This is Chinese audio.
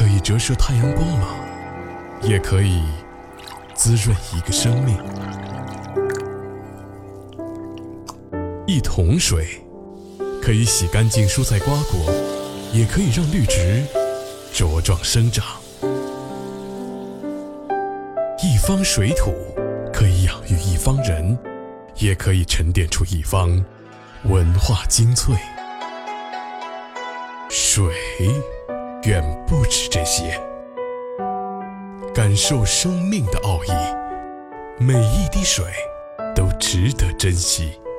可以折射太阳光芒，也可以滋润一个生命。一桶水可以洗干净蔬菜瓜果，也可以让绿植茁壮生长。一方水土可以养育一方人，也可以沉淀出一方文化精粹。水远不止这些，感受生命的奥义，每一滴水都值得珍惜。